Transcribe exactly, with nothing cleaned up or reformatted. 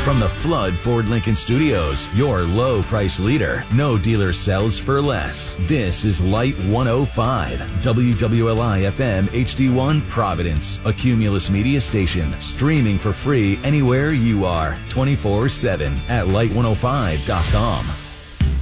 From the Flood Ford Lincoln Studios, your low price leader. No dealer sells for less. This is Light one oh five, W W L I F M H D one Providence, a Cumulus media station, streaming for free anywhere you are, twenty-four seven at light one oh five dot com.